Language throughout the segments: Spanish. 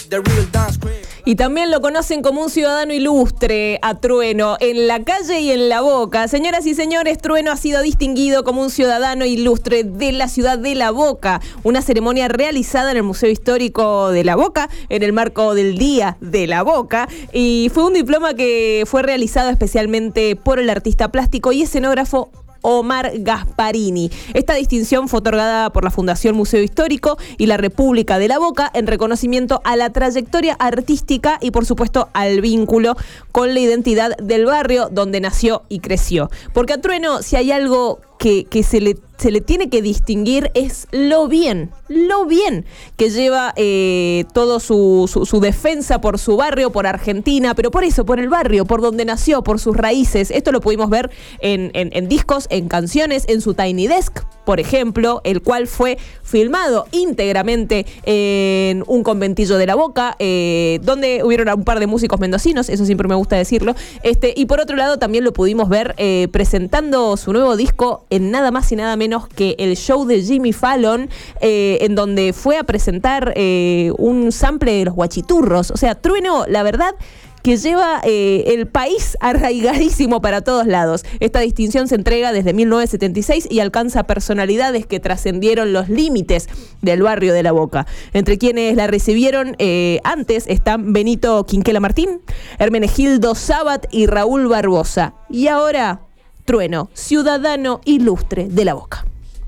Y también lo conocen como un ciudadano ilustre a Trueno, en la calle y en la boca. Señoras y señores, Trueno ha sido distinguido como un ciudadano ilustre de la ciudad de La Boca. Una ceremonia realizada en el Museo Histórico de La Boca, en el marco del Día de La Boca. Y fue un diploma que fue realizado especialmente por el artista plástico y escenógrafo Omar Gasparini. Esta distinción fue otorgada por la Fundación Museo Histórico y la República de La Boca en reconocimiento a la trayectoria artística y, por supuesto, al vínculo con la identidad del barrio donde nació y creció. Porque a Trueno, si hay algo que se le tiene que distinguir, es lo bien que lleva todo su defensa por su barrio, por Argentina, pero por eso, por el barrio, por donde nació, por sus raíces. Esto lo pudimos ver en discos, en canciones, en su Tiny Desk, por ejemplo, el cual fue filmado íntegramente en un conventillo de La Boca, donde hubieron un par de músicos mendocinos, eso siempre me gusta decirlo, y por otro lado también lo pudimos ver presentando su nuevo disco en nada más y nada menos que el show de Jimmy Fallon, en donde fue a presentar un sample de los Guachiturros. O sea, Trueno, la verdad, que lleva el país arraigadísimo para todos lados. Esta distinción se entrega desde 1976 y alcanza personalidades que trascendieron los límites del barrio de La Boca. Entre quienes la recibieron antes están Benito Quinquela Martín, Hermenegildo Sabat y Raúl Barbosa. Y ahora, Trueno, ciudadano ilustre de La Boca.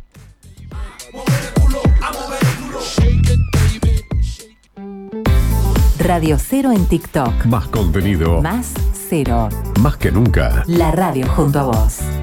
Radio Cero en TikTok. Más contenido. Más cero. Más que nunca. La radio junto a vos.